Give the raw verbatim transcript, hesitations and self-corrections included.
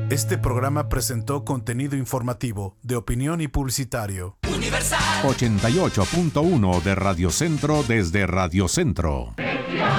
Este programa presentó contenido informativo, de opinión y publicitario. Universal ochenta y ocho punto uno de Radio Centro desde Radio Centro.